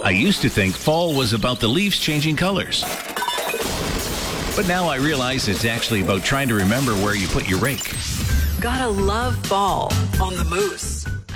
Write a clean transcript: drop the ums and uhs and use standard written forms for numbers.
I used to think fall was about the leaves changing colors. But now I realize it's actually about trying to remember where you put your rake. Gotta love fall on the Moose.